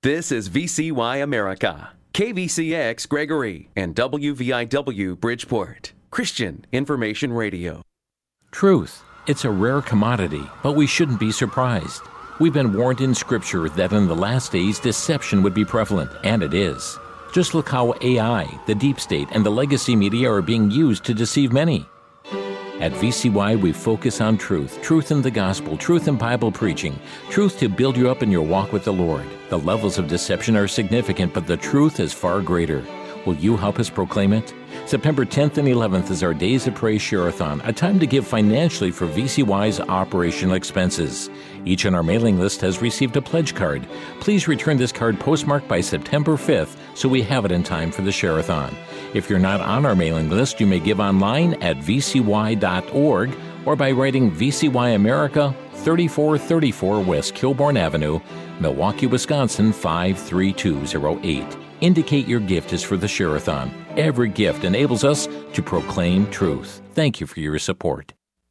This is VCY America, KVCX Gregory, and WVIW Bridgeport, Christian Information Radio. Truth. It's a rare commodity, but we shouldn't be surprised. We've been warned in Scripture that in the last days, deception would be prevalent, and it is. Just look how AI, the deep state, and the legacy media are being used to deceive many. At VCY, we focus on truth, truth in the gospel, truth in Bible preaching, truth to build you up in your walk with the Lord. The levels of deception are significant, but the truth is far greater. Will you help us proclaim it? September 10th and 11th is our Days of Praise Share-a-thon, a time to give financially for VCY's operational expenses. Each on our mailing list has received a pledge card. Please return this card postmarked by September 5th so we have it in time for the Share-a-thon. If you're not on our mailing list, you may give online at vcy.org or by writing VCY America, 3434 West Kilbourne Avenue, Milwaukee, Wisconsin 53208. Indicate your gift is for the Share-a-thon. Every gift enables us to proclaim truth. Thank you for your support.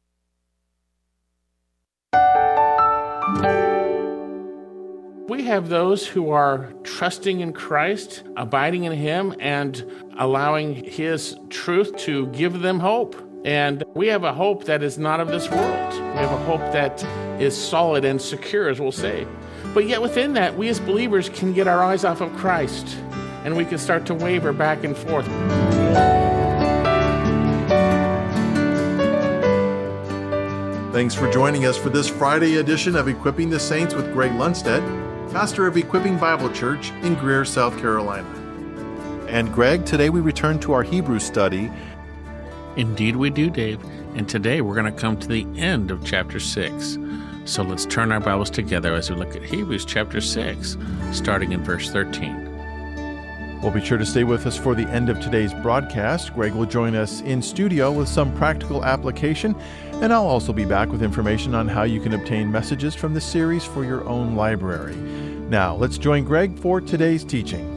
We have those who are trusting in Christ, abiding in Him, and allowing His truth to give them hope. And we have a hope that is not of this world. We have a hope that is solid and secure, as we'll say. But yet within that, we as believers can get our eyes off of Christ, and we can start to waver back and forth. Thanks for joining us for this Friday edition of Equipping the Saints with Greg Lundstedt, pastor of Equipping Bible Church in Greer, South Carolina. And Greg, today we return to our Hebrew study. Indeed we do, Dave. And today we're going to come to the end of chapter 6. So let's turn our Bibles together as we look at Hebrews chapter 6, starting in verse 13. Well, be sure to stay with us for the end of today's broadcast. Greg will join us in studio with some practical application, and I'll also be back with information on how you can obtain messages from the series for your own library. Now, let's join Greg for today's teaching.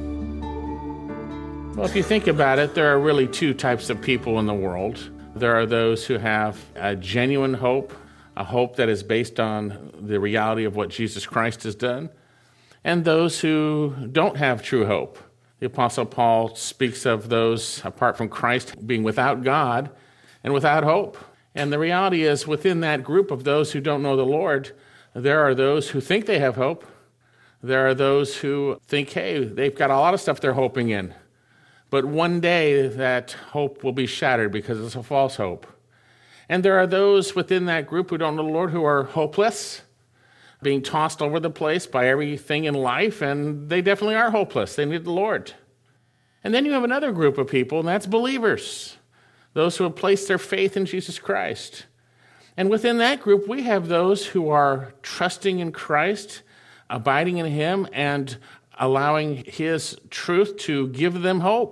Well, if you think about it, there are really two types of people in the world. There are those who have a genuine hope, a hope that is based on the reality of what Jesus Christ has done, and those who don't have true hope. The Apostle Paul speaks of those apart from Christ being without God and without hope. And the reality is, within that group of those who don't know the Lord, there are those who think they have hope. There are those who think, hey, they've got a lot of stuff they're hoping in. But one day that hope will be shattered because it's a false hope. And there are those within that group who don't know the Lord who are hopeless, being tossed over the place by everything in life, and they definitely are hopeless. They need the Lord. And then you have another group of people, and that's believers, those who have placed their faith in Jesus Christ. And within that group, we have those who are trusting in Christ, abiding in Him, and allowing His truth to give them hope.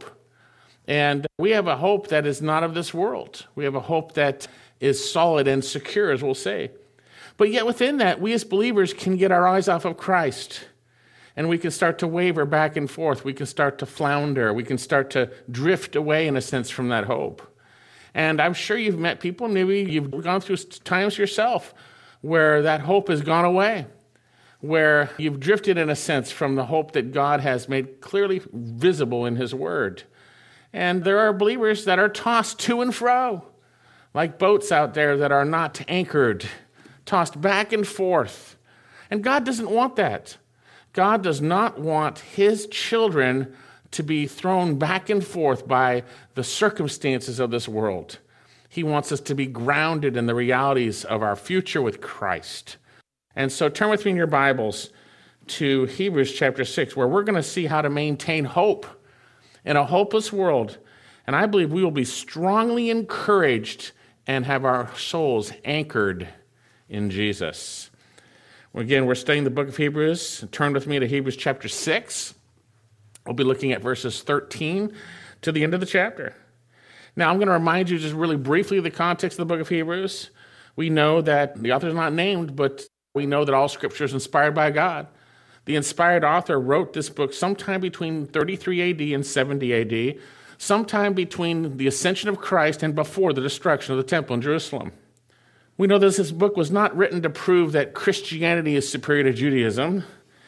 And we have a hope that is not of this world. We have a hope that is solid and secure, as we'll say. But yet within that, we as believers can get our eyes off of Christ, and we can start to waver back and forth. We can start to flounder. We can start to drift away, in a sense, from that hope. And I'm sure you've met people, maybe you've gone through times yourself where that hope has gone away, where you've drifted, in a sense, from the hope that God has made clearly visible in His Word. And there are believers that are tossed to and fro, like boats out there that are not anchored, tossed back and forth. And God doesn't want that. God does not want His children to be thrown back and forth by the circumstances of this world. He wants us to be grounded in the realities of our future with Christ. And so turn with me in your Bibles to Hebrews chapter 6, where we're going to see how to maintain hope in a hopeless world. And I believe we will be strongly encouraged and have our souls anchored in Jesus. Again, we're studying the book of Hebrews. Turn with me to Hebrews chapter 6. We'll be looking at verses 13 to the end of the chapter. Now, I'm going to remind you just really briefly of the context of the book of Hebrews. We know that the author is not named, but we know that all Scripture is inspired by God. The inspired author wrote this book sometime between 33 AD and 70 AD, sometime between the ascension of Christ and before the destruction of the temple in Jerusalem. We know that this book was not written to prove that Christianity is superior to Judaism.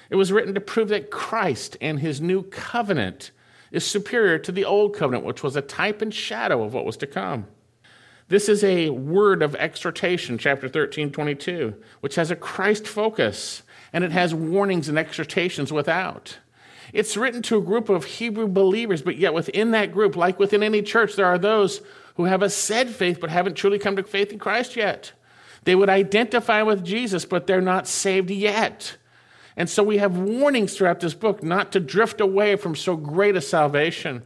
It was written to prove that Christ and his new covenant is superior to the old covenant, which was a type and shadow of what was to come. This is a word of exhortation, chapter 13:22, which has a Christ focus, and it has warnings and exhortations without. It's written to a group of Hebrew believers, but yet within that group, like within any church, there are those who have a said faith but haven't truly come to faith in Christ yet. They would identify with Jesus, but they're not saved yet. And so we have warnings throughout this book not to drift away from so great a salvation.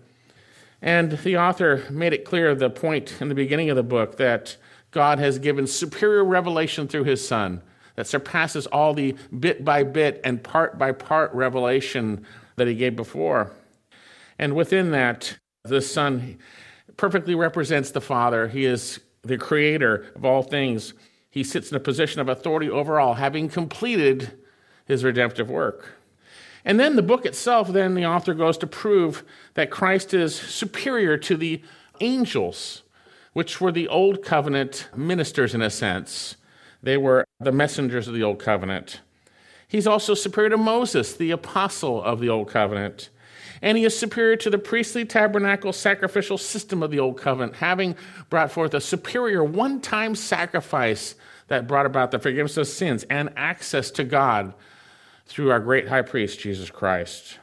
And the author made it clear, the point in the beginning of the book, that God has given superior revelation through his Son that surpasses all the bit by bit and part by part revelation that he gave before. And within that, the Son perfectly represents the Father. He is the creator of all things. He sits in a position of authority over all, having completed his redemptive work. And then the book itself, then the author goes to prove that Christ is superior to the angels, which were the old covenant ministers in a sense. They were the messengers of the old covenant. He's also superior to Moses, the apostle of the old covenant. And he is superior to the priestly tabernacle sacrificial system of the old covenant, having brought forth a superior one-time sacrifice that brought about the forgiveness of sins and access to God through our great high priest, Jesus Christ.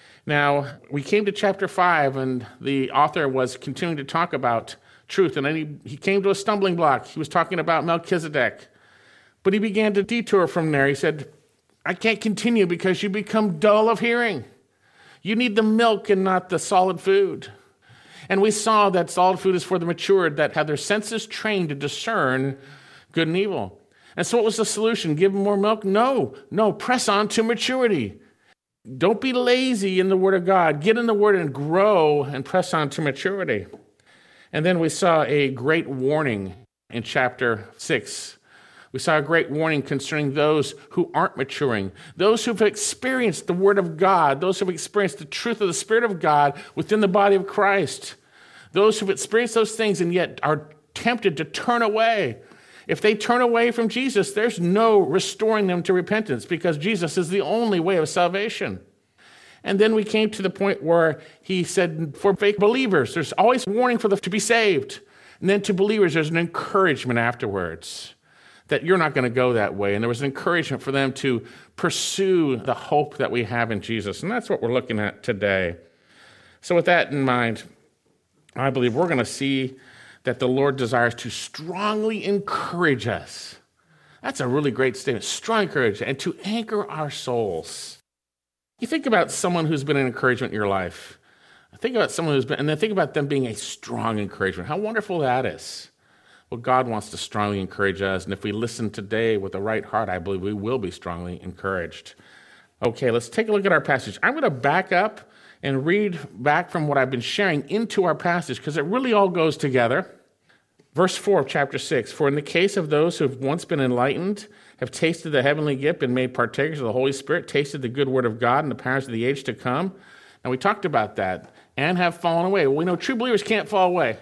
Now, we came to chapter 5, and the author was continuing to talk about truth, and then he came to a stumbling block. He was talking about Melchizedek, but he began to detour from there. He said, I can't continue because you become dull of hearing. You need the milk and not the solid food. And we saw that solid food is for the matured that have their senses trained to discern good and evil. And so what was the solution? Give them more milk? No, press on to maturity. Don't be lazy in the Word of God. Get in the Word and grow and press on to maturity. And then we saw a great warning in chapter 6. We saw a great warning concerning those who aren't maturing, those who've experienced the Word of God, those who've experienced the truth of the Spirit of God within the body of Christ, those who've experienced those things and yet are tempted to turn away. If they turn away from Jesus, there's no restoring them to repentance because Jesus is the only way of salvation. And then we came to the point where he said, for fake believers, there's always warning for them to be saved. And then to believers, there's an encouragement afterwards that you're not going to go that way. And there was an encouragement for them to pursue the hope that we have in Jesus. And that's what we're looking at today. So with that in mind, I believe we're going to see that the Lord desires to strongly encourage us. That's a really great statement, strong encouragement, and to anchor our souls. You think about someone who's been an encouragement in your life. Think about someone who's been, and then think about them being a strong encouragement. How wonderful that is. Well, God wants to strongly encourage us, and if we listen today with the right heart, I believe we will be strongly encouraged. Okay, let's take a look at our passage. I'm going to back up and read back from what I've been sharing into our passage because it really all goes together. Verse 4 of chapter 6, for in the case of those who have once been enlightened, have tasted the heavenly gift and made partakers of the Holy Spirit, tasted the good word of God and the powers of the age to come. And we talked about that, and have fallen away. Well, we know true believers can't fall away.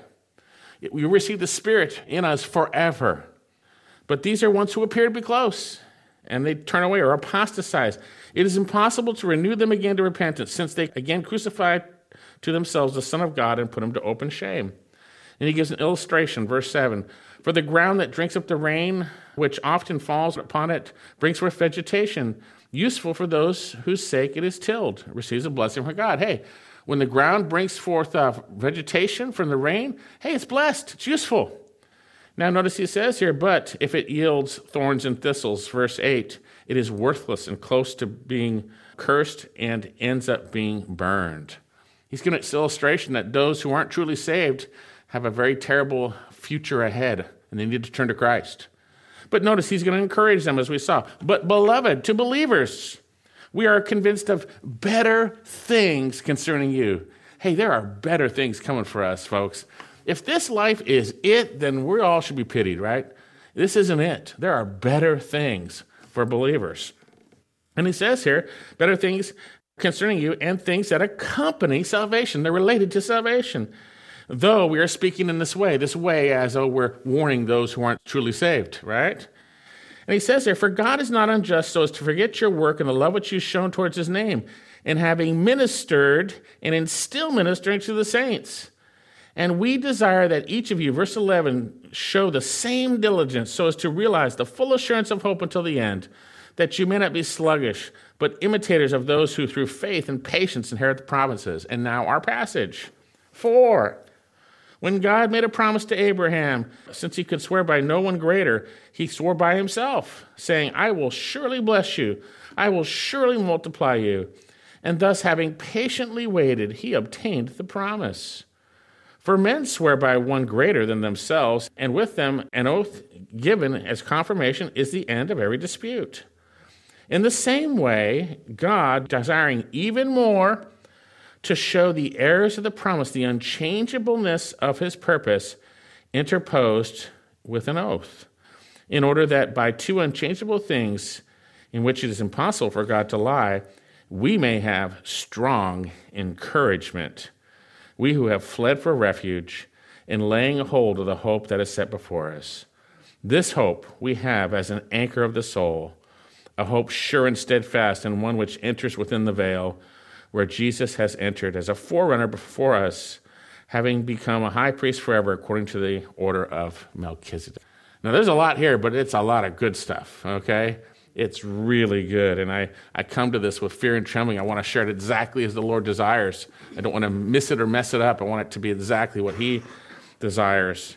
We receive the Spirit in us forever. But these are ones who appear to be close, and they turn away or apostatize. It is impossible to renew them again to repentance, since they again crucified to themselves the Son of God and put him to open shame. And he gives an illustration, verse 7. For the ground that drinks up the rain, which often falls upon it, brings forth vegetation, useful for those whose sake it is tilled, receives a blessing from God. Hey, when the ground brings forth vegetation from the rain, hey, it's blessed, it's useful. Now notice he says here, but if it yields thorns and thistles, verse 8, it is worthless and close to being cursed and ends up being burned. He's giving this illustration that those who aren't truly saved have a very terrible future ahead, and they need to turn to Christ. But notice he's going to encourage them, as we saw. But beloved, to believers, we are convinced of better things concerning you. Hey, there are better things coming for us, folks. If this life is it, then we all should be pitied, right? This isn't it. There are better things for believers. And he says here, better things concerning you and things that accompany salvation. They're related to salvation. Though we are speaking in this way as though we're warning those who aren't truly saved, right? And he says there, for God is not unjust so as to forget your work and the love which you've shown towards his name, in having ministered and in still ministering to the saints. And we desire that each of you, verse 11, show the same diligence so as to realize the full assurance of hope until the end, that you may not be sluggish, but imitators of those who through faith and patience inherit the promises. And now our passage. 4. When God made a promise to Abraham, since he could swear by no one greater, he swore by himself, saying, I will surely bless you. I will surely multiply you. And thus, having patiently waited, he obtained the promise. For men swear by one greater than themselves, and with them an oath given as confirmation is the end of every dispute. In the same way, God, desiring even more to show the heirs of the promise the unchangeableness of his purpose, interposed with an oath, in order that by two unchangeable things in which it is impossible for God to lie, we may have strong encouragement, we who have fled for refuge in laying hold of the hope that is set before us. This hope we have as an anchor of the soul, a hope sure and steadfast, and one which enters within the veil, where Jesus has entered as a forerunner before us, having become a high priest forever according to the order of Melchizedek. Now, there's a lot here, but it's a lot of good stuff, okay? It's really good, and I come to this with fear and trembling. I want to share it exactly as the Lord desires. I don't want to miss it or mess it up. I want it to be exactly what he desires.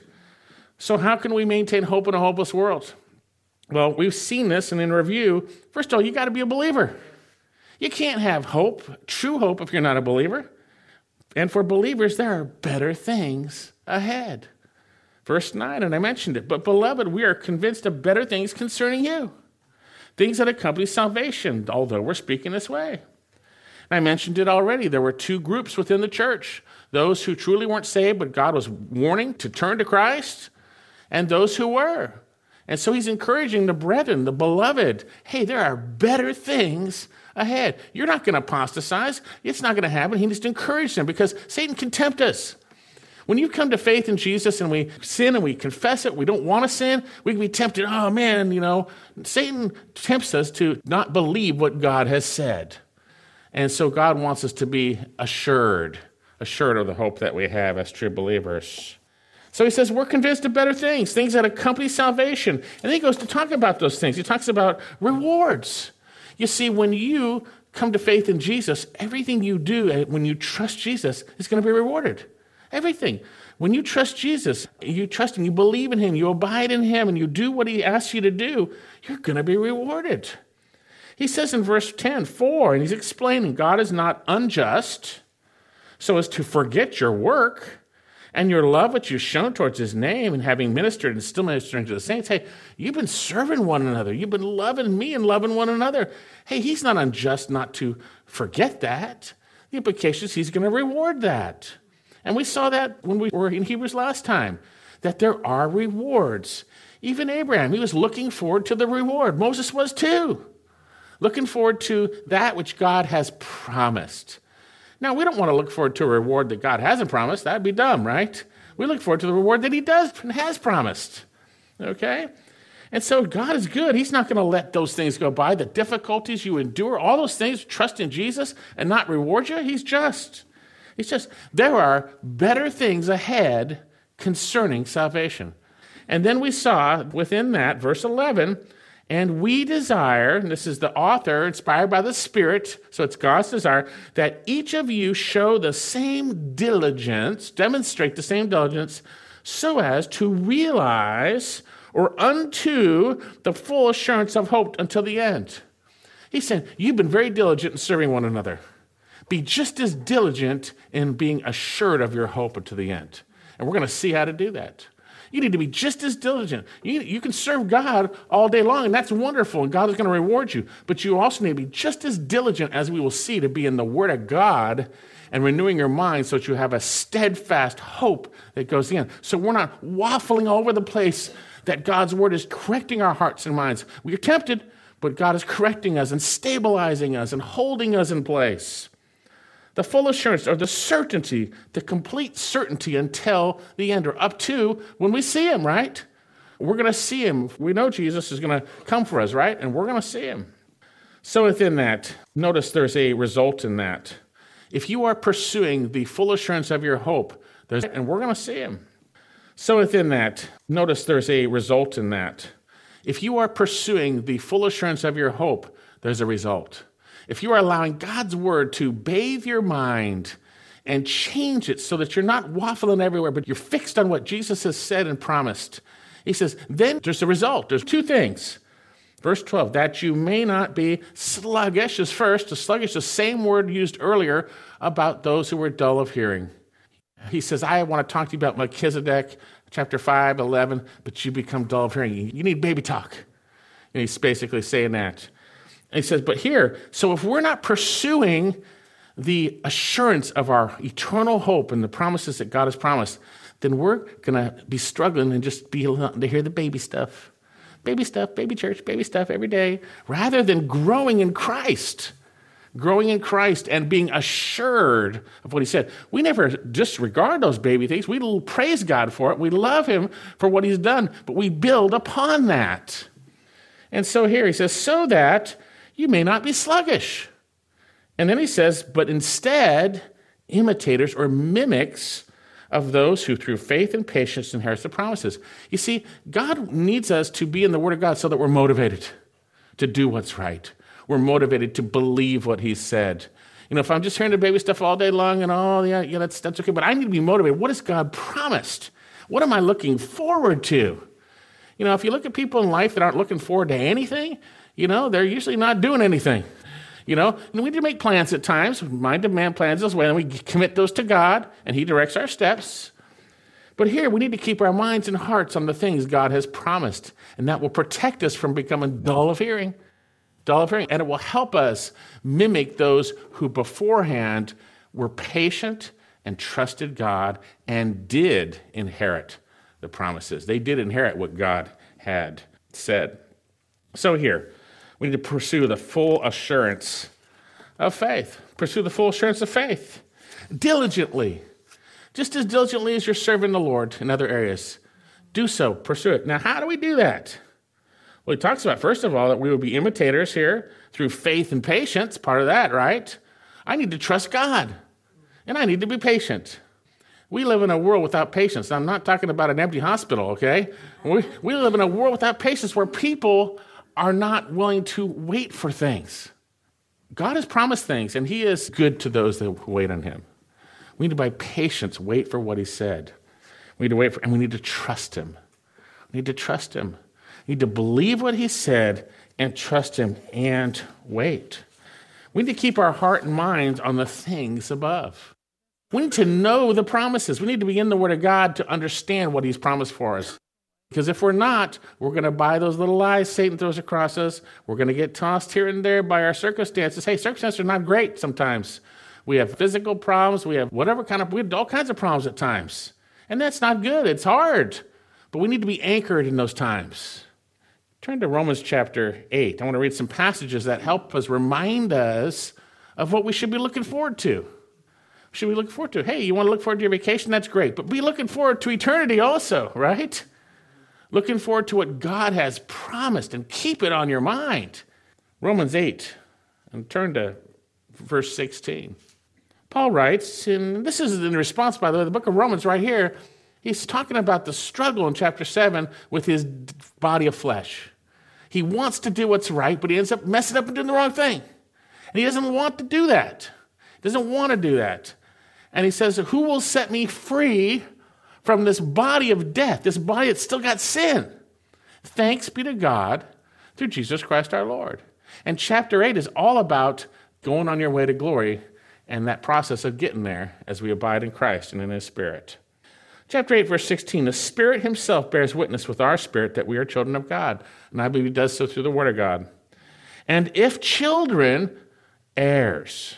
So how can we maintain hope in a hopeless world? Well, we've seen this, and in review, first of all, you got to be a believer. You can't have hope, true hope, if you're not a believer. And for believers, there are better things ahead. Verse 9, and I mentioned it, but beloved, we are convinced of better things concerning you, things that accompany salvation, although we're speaking this way. And I mentioned it already. There were two groups within the church, those who truly weren't saved, but God was warning to turn to Christ, and those who were. And so he's encouraging the brethren, the beloved, hey, there are better things ahead. You're not going to apostatize. It's not going to happen. He needs to encourage them because Satan can tempt us. When you come to faith in Jesus and we sin and we confess it, we don't want to sin, we can be tempted, oh man, Satan tempts us to not believe what God has said. And so God wants us to be assured of the hope that we have as true believers. So he says, we're convinced of better things that accompany salvation. And then he goes to talk about those things. He talks about rewards. You see, when you come to faith in Jesus, everything you do when you trust Jesus is going to be rewarded. Everything. When you trust Jesus, you trust him, you believe in him, you abide in him, and you do what he asks you to do, you're going to be rewarded. He says in verse 10:4, and he's explaining, God is not unjust so as to forget your work and your love which you've shown towards his name, and having ministered and still ministering to the saints. Hey, you've been serving one another. You've been loving me and loving one another. Hey, he's not unjust not to forget that. The implication is he's going to reward that. And we saw that when we were in Hebrews last time, that there are rewards. Even Abraham, he was looking forward to the reward. Moses was too, looking forward to that which God has promised. Now, we don't want to look forward to a reward that God hasn't promised. That'd be dumb, right? We look forward to the reward that he does and has promised, okay? And so God is good. He's not going to let those things go by. The difficulties you endure, all those things, trust in Jesus and not reward you, he's just. It's just, there are better things ahead concerning salvation. And then we saw within that, verse 11, and we desire, and this is the author inspired by the Spirit, so it's God's desire, that each of you show the same diligence, demonstrate the same diligence, so as to realize or unto the full assurance of hope until the end. He said, you've been very diligent in serving one another. Be just as diligent in being assured of your hope unto the end. And we're going to see how to do that. You need to be just as diligent. You can serve God all day long, and that's wonderful, and God is going to reward you. But you also need to be just as diligent, as we will see, to be in the Word of God and renewing your mind so that you have a steadfast hope that goes in. So we're not waffling all over the place, that God's Word is correcting our hearts and minds. We're tempted, but God is correcting us and stabilizing us and holding us in place. The full assurance, or the certainty, the complete certainty until the end, or up to when we see him, right? we're going to see him. We know Jesus is going to come for us, right? And we're going to see him. So within that, notice there's a result in that. If you are pursuing the full assurance of your hope, and we're going to see him. So within that, notice there's a result in that. If you are pursuing the full assurance of your hope, there's a result. If you are allowing God's word to bathe your mind and change it so that you're not waffling everywhere, but you're fixed on what Jesus has said and promised, he says, then there's a result. There's two things. Verse 12, that you may not be sluggish is first. The sluggish, the same word used earlier about those who were dull of hearing. He says, I want to talk to you about Melchizedek, chapter 5, 11, but you become dull of hearing. You need baby talk. And he's basically saying that. And he says, but here, so if we're not pursuing the assurance of our eternal hope and the promises that God has promised, then we're going to be struggling and just be to hear the baby stuff. Baby stuff, baby church, baby stuff every day, rather than growing in Christ and being assured of what he said. We never disregard those baby things. We praise God for it. We love him for what he's done, but we build upon that. And so here he says, so that you may not be sluggish. And then he says, but instead, imitators or mimics of those who through faith and patience inherit the promises. You see, God needs us to be in the Word of God so that we're motivated to do what's right. We're motivated to believe what he said. You know, if I'm just hearing the baby stuff all day long and that's okay, but I need to be motivated. What has God promised? What am I looking forward to? You know, if you look at people in life that aren't looking forward to anything, you know, they're usually not doing anything. You know, and we do make plans at times. Mind demand plans this way, and we commit those to God, and he directs our steps. But here, we need to keep our minds and hearts on the things God has promised, and that will protect us from becoming dull of hearing, and it will help us mimic those who beforehand were patient and trusted God and did inherit the promises. They did inherit what God had said. So here, we need to pursue the full assurance of faith. Pursue the full assurance of faith diligently, just as diligently as you're serving the Lord in other areas. Do so, pursue it. Now, how do we do that? Well, he talks about, first of all, that we will be imitators here through faith and patience, part of that, right? I need to trust God, and I need to be patient. We live in a world without patience. Now, I'm not talking about an empty hospital, okay? We live in a world without patience where people are not willing to wait for things. God has promised things, and he is good to those that wait on him. We need to, by patience, wait for what he said. We need to wait for, and we need to trust him. We need to trust him. We need to believe what he said and trust him and wait. We need to keep our heart and minds on the things above. We need to know the promises. We need to be in the Word of God to understand what he's promised for us. Because if we're not, we're going to buy those little lies Satan throws across us. We're going to get tossed here and there by our circumstances. Hey, circumstances are not great sometimes. We have physical problems. We have we have all kinds of problems at times. And that's not good. It's hard. But we need to be anchored in those times. Turn to Romans chapter 8. I want to read some passages that help us remind us of what we should be looking forward to. Should we look forward to? Hey, you want to look forward to your vacation? That's great. But be looking forward to eternity also, right? Looking forward to what God has promised and keep it on your mind. Romans 8, and turn to verse 16. Paul writes, and this is in response, by the way, the book of Romans right here, he's talking about the struggle in chapter 7 with his body of flesh. He wants to do what's right, but he ends up messing up and doing the wrong thing. And he doesn't want to do that. He doesn't want to do that. And he says, who will set me free from this body of death, this body that's still got sin? Thanks be to God through Jesus Christ our Lord. And chapter 8 is all about going on your way to glory and that process of getting there as we abide in Christ and in his Spirit. Chapter 8, verse 16, the Spirit himself bears witness with our spirit that we are children of God. And I believe he does so through the Word of God. And if children, heirs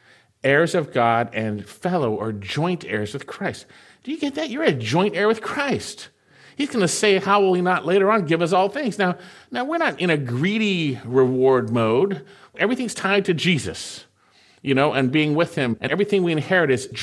of God and fellow or joint heirs with Christ. Do you get that? You're a joint heir with Christ. He's going to say, how will he not later on give us all things? Now we're not in a greedy reward mode. Everything's tied to Jesus, and being with him. And everything we inherit is